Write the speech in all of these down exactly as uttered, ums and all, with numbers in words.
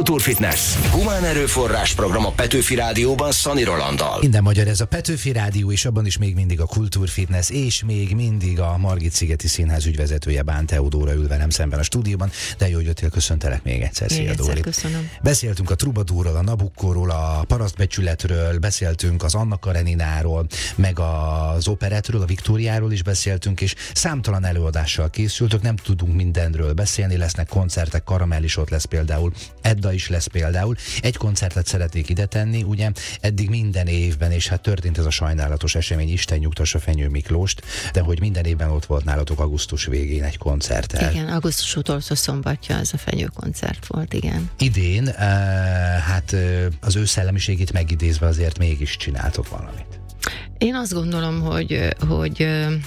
Kultúrfitness. Humán erőforrás program a Petőfi Rádióban Szani Rolanddal. Minden magyar, ez a Petőfi Rádió, és abban is még mindig a Kultúrfitness, és még mindig a Margit-szigeti Színház ügyvezetője, Bán Teodóra ül velem szemben a stúdióban. De jó, hogy jöttél, köszöntelek még egyszer. Még Szia, egyszer Dóri. köszönöm. Beszéltünk a Trubadúrról, a Nabuccóról, a Parasztbecsületről, beszéltünk az Anna Karenináról, meg az operettről, a Viktóriáról is beszéltünk, és számtalan előadással készültök, nem tudunk mindenről beszélni, lesznek koncertek, Karamell is ott lesz például, Edda is lesz például. Egy koncertet szeretnék ide tenni, ugye eddig minden évben, és hát történt ez a sajnálatos esemény, Isten nyugtassa Fenyő Miklóst, de hogy minden évben ott volt nálatok augusztus végén egy koncerttel. Igen, augusztus utolsó szombatja az a Fenyő koncert volt, igen. Idén, uh, hát uh, az ő szellemiségét megidézve azért mégis csináltok valamit. Én azt gondolom, hogy, hogy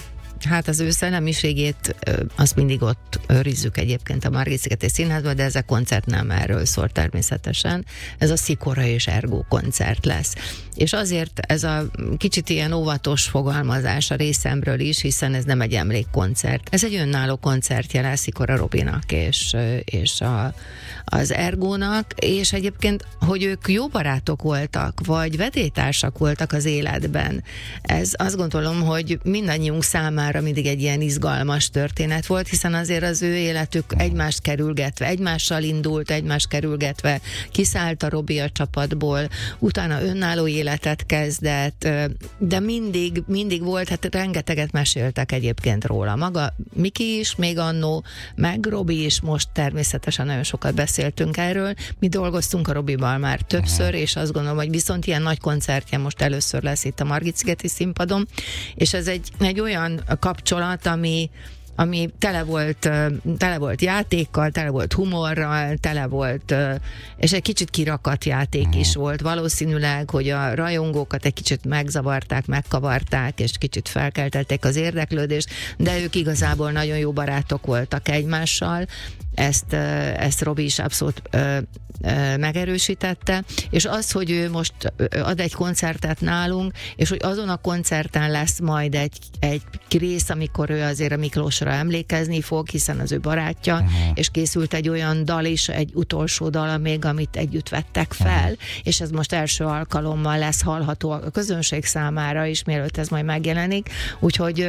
hát az ő szellemiségét azt mindig ott őrizzük egyébként a Margit-szigeti Színházban, de ez a koncert nem erről szól természetesen. Ez a Szikora és Ergó koncert lesz. És azért ez a kicsit ilyen óvatos fogalmazás a részemről is, hiszen ez nem egy emlékkoncert. Ez egy önálló koncertje lesz Szikora Robinak és, és a, az Ergónak, és egyébként, hogy ők jó barátok voltak, vagy vedélytársak voltak az életben. Ez azt gondolom, hogy mindannyiunk számára mindig egy ilyen izgalmas történet volt, hiszen azért az ő életük egymást kerülgetve, egymással indult, egymást kerülgetve, kiszállt a Robi a csapatból, utána önálló életet kezdett, de mindig, mindig volt, hát rengeteget meséltek egyébként róla. Maga Miki is, még annó, meg Robi is, most természetesen nagyon sokat beszéltünk erről. Mi dolgoztunk a Robival már többször, és azt gondolom, hogy viszont ilyen nagy koncertje most először lesz itt a Margit-szigeti színpadon, és ez egy, egy olyan kapcsolat, ami ami tele volt, tele volt játékkal, tele volt humorral, tele volt, és egy kicsit kirakat játék uh-huh. is volt. Valószínűleg, hogy a rajongókat egy kicsit megzavarták, megkavarták, és kicsit felkeltették az érdeklődést, de ők igazából nagyon jó barátok voltak egymással. Ezt, ezt Robi is abszolút ö, ö, megerősítette, és az, hogy ő most ad egy koncertet nálunk, és hogy azon a koncerten lesz majd egy, egy rész, amikor ő azért a Miklósra emlékezni fog, hiszen az ő barátja, uh-huh. és készült egy olyan dal is, egy utolsó dal még, amit együtt vettek fel, uh-huh. és ez most első alkalommal lesz hallható a közönség számára is, mielőtt ez majd megjelenik, úgyhogy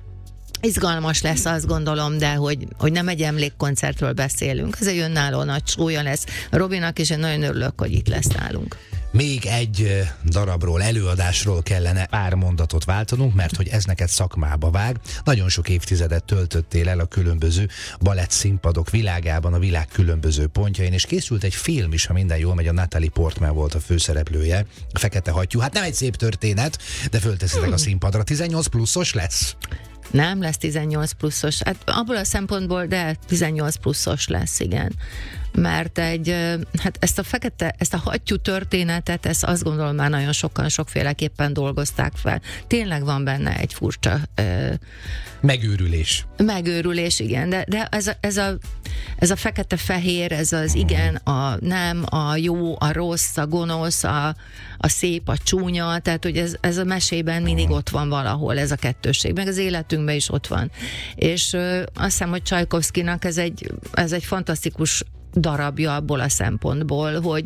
izgalmas lesz, azt gondolom, de hogy, hogy nem egy emlékkoncertről beszélünk. Ez egy önálló nagy súlya lesz Robinak, és én nagyon örülök, hogy itt lesz nálunk. Még egy darabról, előadásról kellene pár mondatot váltanunk, mert hogy ez neked szakmába vág. Nagyon sok évtizedet töltöttél el a különböző balett színpadok világában, a világ különböző pontjain, és készült egy film is, ha minden jól megy, a Natalie Portman volt a főszereplője, a Fekete hattyú. Hát nem egy szép történet, de fölteszitek a színpadra. tizennyolc pluszos lesz? Nem lesz tizennyolc pluszos, hát abból a szempontból, de tizennyolc pluszos lesz, igen. Mert egy, hát ezt a fekete, ezt a hattyú történetet, ezt azt gondolom már nagyon sokan, sokféleképpen dolgozták fel. Tényleg van benne egy furcsa uh, megőrülés. Megőrülés, igen, de, de ez, a, ez, a, ez a fekete-fehér, ez az igen, a nem, a jó, a rossz, a gonosz, a, a szép, a csúnya, tehát hogy ez, ez a mesében mindig ott van valahol, ez a kettősség, meg az életünkben is ott van. És uh, azt hiszem, hogy Csajkovszkinak ez egy, ez egy fantasztikus darabja abból a szempontból, hogy,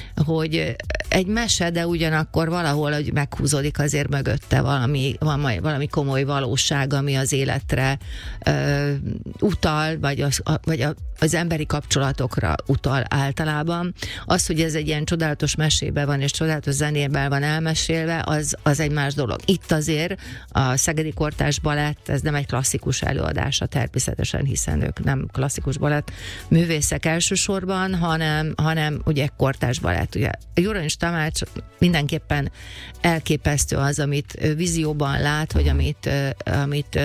hogy egy mese, de ugyanakkor valahol, hogy meghúzódik azért mögötte valami, valami komoly valóság, ami az életre ö, utal, vagy, az, a, vagy a, az emberi kapcsolatokra utal általában. Az, hogy ez egy ilyen csodálatos mesébe van, és csodálatos zenében van elmesélve, az, az egy más dolog. Itt azért a Szegedi Kortárs Balett, ez nem egy klasszikus előadása természetesen, hiszen ők nem klasszikus balett művészek elsősorban, hanem, hanem ugye kortárs balett. Ugye Juranics Tamács mindenképpen elképesztő az, amit vízióban lát, hogy amit, amit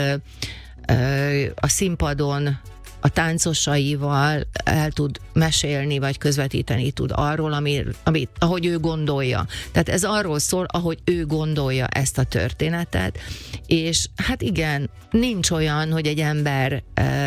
a színpadon a táncosaival el tud mesélni, vagy közvetíteni tud arról, ami, ami, ahogy ő gondolja. Tehát ez arról szól, ahogy ő gondolja ezt a történetet, és hát igen, nincs olyan, hogy egy ember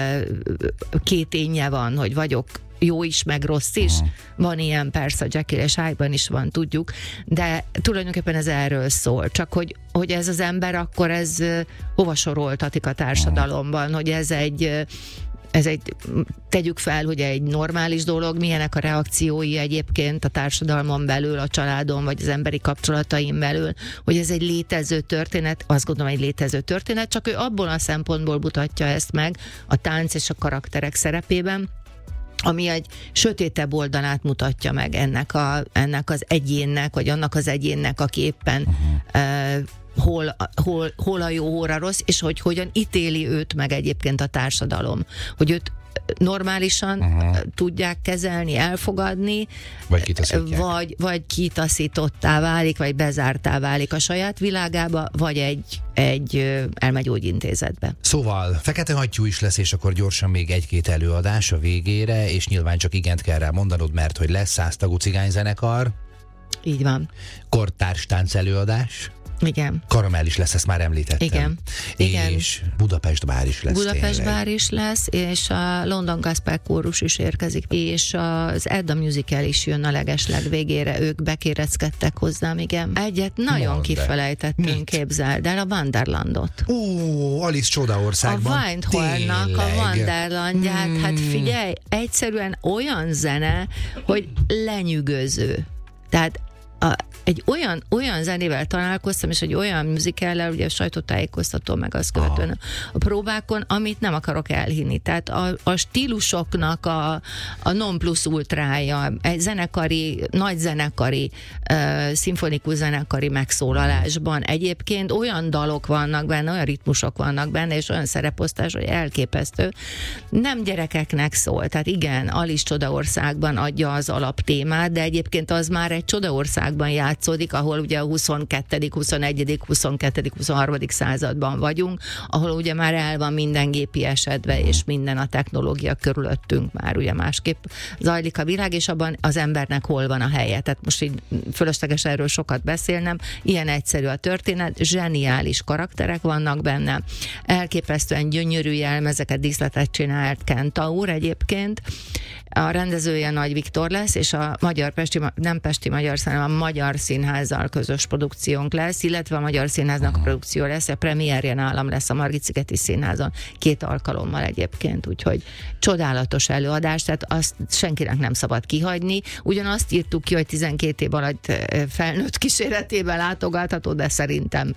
két énje van, hogy vagyok jó is, meg rossz is. Van ilyen, persze, a Jekyll és Hyde-ban is van, tudjuk, de tulajdonképpen ez erről szól. Csak hogy, hogy ez az ember, akkor ez hova soroltatik a társadalomban, hogy ez egy ez egy, tegyük fel, hogy egy normális dolog, milyenek a reakciói egyébként a társadalmon belül, a családon, vagy az emberi kapcsolataim belül, hogy ez egy létező történet, azt gondolom, egy létező történet, csak ő abból a szempontból mutatja ezt meg a tánc és a karakterek szerepében, ami egy sötétebb oldalát mutatja meg ennek, a, ennek az egyénnek, vagy annak az egyénnek, aki éppen uh-huh. uh, hol, hol, hol a jó, hol a rossz, és hogy hogyan ítéli őt meg egyébként a társadalom. Hogy őt normálisan uh-huh. tudják kezelni, elfogadni, vagy, vagy, vagy kitaszítottá válik, vagy bezártá válik a saját világába, vagy egy, egy elmegyógyintézetbe. Szóval Fekete Hattyú is lesz, és akkor gyorsan még egy-két előadás a végére, és nyilván csak igent kell rá mondanod, mert hogy lesz száztagú cigányzenekar. Így van. Kortárs tánc előadás. Igen. Karamell is lesz, ezt már említettem. Igen. És Igen. Budapest Bár is lesz. Budapest tényleg. Bár is lesz, és a London Gospel Kórus is érkezik, és az Edda Musical is jön a legesleg végére, ők bekéreckedtek hozzám, igen. Egyet nagyon Mondd kifelejtettünk, Mit? képzeld el, a Wonderlandot. Ó, Alice Csodaországban. A Windhornnak a Wonderlandját, hmm. hát figyelj, egyszerűen olyan zene, hogy lenyűgöző. Tehát a, egy olyan, olyan zenével találkoztam, és egy olyan musicallel, ugye a sajtótájékoztató meg azt követően ah. a próbákon, amit nem akarok elhinni. Tehát a, a stílusoknak a, a non plus ultrája, egy zenekari, nagy zenekari, uh, szimfonikus zenekari megszólalásban egyébként olyan dalok vannak benne, olyan ritmusok vannak benne, és olyan szereposztás, hogy elképesztő. Nem gyerekeknek szól. Tehát igen, Alice Csodaországban adja az alaptémát, de egyébként az már egy Csodaországban játszódik, ahol ugye a huszonkettő huszonegyedik huszonkettő huszonharmadik században vagyunk, ahol ugye már el van minden gépi esedve, és minden a technológia körülöttünk már ugye másképp zajlik a világ, és abban az embernek hol van a helye. Tehát most így fölösleges erről sokat beszélnem, ilyen egyszerű a történet, zseniális karakterek vannak benne, elképesztően gyönyörű jelmezeket, díszletet csinált Kentaur egyébként, a rendezője Nagy Viktor lesz, és a magyar Pesti, nem Pesti Magyar, hanem a Magyar Színházzal közös produkciónk lesz, illetve a Magyar Színháznak a produkció lesz, a premierje nálam lesz a Margit-szigeti Színházon, két alkalommal egyébként, úgyhogy csodálatos előadás, tehát azt senkinek nem szabad kihagyni. Ugyanazt írtuk ki, hogy tizenkét év alatt felnőtt kíséretében látogatható, de szerintem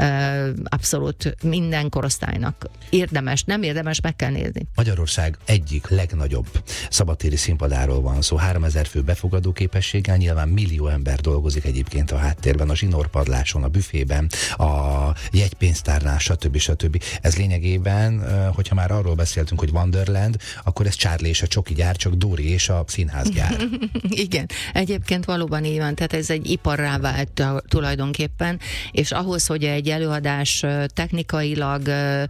abszolút minden korosztálynak érdemes, nem érdemes, meg kell nézni. Magyarország egyik legnagyobb szabadtéri színpadáról van szó, háromezer fő befogadó képességgel, nyilván millió ember dolgozik egyébként a háttérben, a zsinórpadláson, a büfében, a jegypénztárnál, stb. stb. Ez lényegében, hogyha már arról beszéltünk, hogy Wonderland, akkor ez Charlie és a csoki gyár, csak Dóri és a színházgyár. Igen, egyébként valóban így van, tehát ez egy iparrá vált tulajdonképpen, és ahhoz, hogy egy előadás technikailag,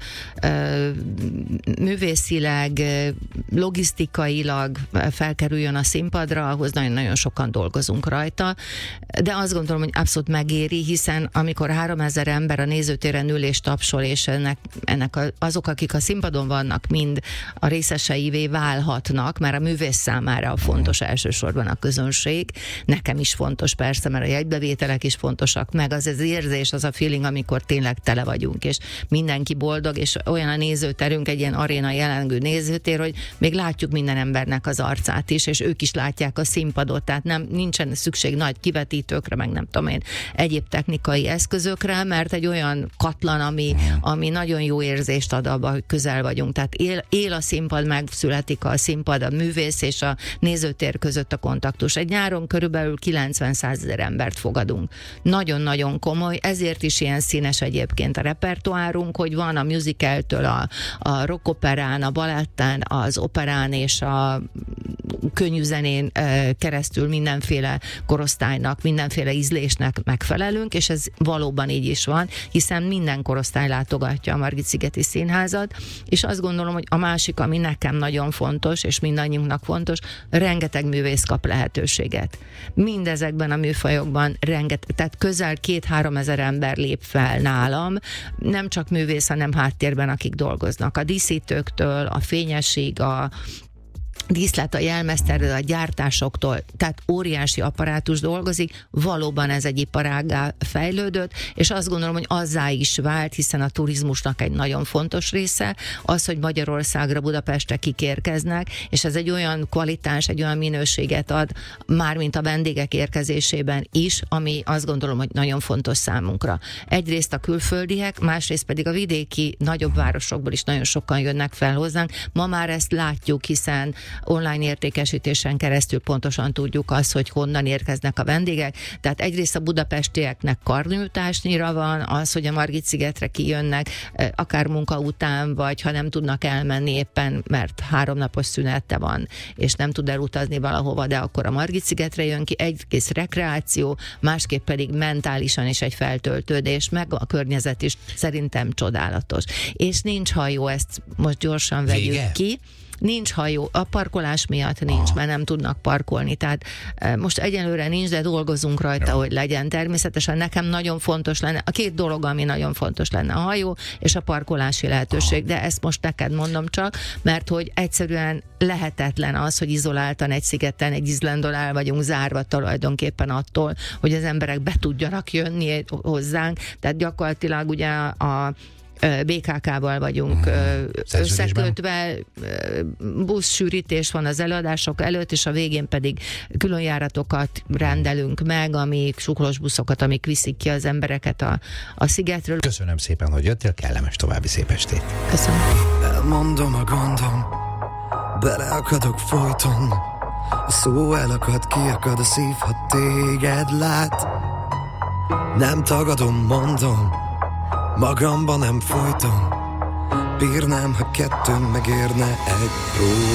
művészileg, logisztikailag felkerüljön a színpadra, ahhoz nagyon-nagyon sokan dolgozunk rajta, de azt gondolom, hogy abszolút megéri, hiszen amikor háromezer ember a nézőtéren ül és tapsol, és ennek, ennek azok, akik a színpadon vannak, mind a részeseivé válhatnak, mert a művész számára fontos elsősorban a közönség, nekem is fontos persze, mert a jegybevételek is fontosak, meg az az érzés, az a feeling, amikor tényleg tele vagyunk, és mindenki boldog, és olyan a nézőterünk, egy ilyen aréna jelengő nézőtér, hogy még látjuk minden embernek az arcát is, és ők is látják a színpadot, tehát nem, nincsen szükség nagy kivetítőkre, meg nem tudom én, egyéb technikai eszközökre, mert egy olyan katlan, ami, ami nagyon jó érzést ad abba, hogy közel vagyunk. Tehát él, él a színpad, megszületik a színpad, a művész és a nézőtér között a kontaktus. Egy nyáron körülbelül kilencven-százezer embert fogadunk. Nagyon-nagyon komoly, ezért is ilyen színes egyébként a repertoárunk, hogy van a musicaltől a, a rockoperán, a balettán, az operán és a könnyű zenén keresztül mindenféle korosztálynak, mindenféle ízlésnek megfelelünk, és ez valóban így is van, hiszen minden korosztály látogatja a Margit-szigeti Színházat, és azt gondolom, hogy a másik, ami nekem nagyon fontos, és mindannyiunknak fontos, rengeteg művész kap lehetőséget. Mindezekben a műfajokban rengeteg, tehát közel két-három ezer ember lép fel nálam, nem csak művész, hanem háttérben, akik dolgoznak. A díszítőktől, a fényesig, a díszlet, a jelmeztervez, a gyártásoktól, tehát óriási apparátus dolgozik, valóban ez egy iparággá fejlődött, és azt gondolom, hogy azzá is vált, hiszen a turizmusnak egy nagyon fontos része, az, hogy Magyarországra, Budapestre kikérkeznek, és ez egy olyan kvalitás, egy olyan minőséget ad, mármint a vendégek érkezésében is, ami azt gondolom, hogy nagyon fontos számunkra. Egyrészt a külföldiek, másrészt pedig a vidéki nagyobb városokból is nagyon sokan jönnek fel hozzánk. Ma már ezt látjuk, hiszen online értékesítésen keresztül pontosan tudjuk azt, hogy honnan érkeznek a vendégek. Tehát egyrészt a budapestieknek karnyújtásnyira van, az, hogy a Margit-szigetre kijönnek, akár munka után, vagy ha nem tudnak elmenni éppen, mert háromnapos szünete van, és nem tud elutazni valahova, de akkor a Margit-szigetre jön ki, egyrészt rekreáció, másképp pedig mentálisan is egy feltöltődés, meg a környezet is szerintem csodálatos. És nincs hajó, ezt most gyorsan vegyük Vége? ki. Nincs hajó, a parkolás miatt nincs, Aha. mert nem tudnak parkolni, tehát e, most egyelőre nincs, de dolgozunk rajta, ja. hogy legyen. Természetesen nekem nagyon fontos lenne, a két dolog, ami nagyon fontos lenne, a hajó és a parkolási lehetőség, Aha. de ezt most neked mondom csak, mert hogy egyszerűen lehetetlen az, hogy izoláltan egy szigeten, egy Izlandon el vagyunk zárva tulajdonképpen attól, hogy az emberek be tudjanak jönni hozzánk, tehát gyakorlatilag ugye a bé ká ká-val vagyunk uh, összekötve, buszsűrítés van az előadások előtt, és a végén pedig különjáratokat rendelünk meg, amik suklós buszokat, amik viszik ki az embereket a, a szigetről. Köszönöm szépen, hogy jöttél, kellemes további szép estét. Köszönöm. Elmondom a gondom, beleakadok folyton, a szó elakad, kiakad a szív, ha téged lát. Nem tagadom, mondom, magamban nem folytom, bírnám, ha kettőn megérne egy próba.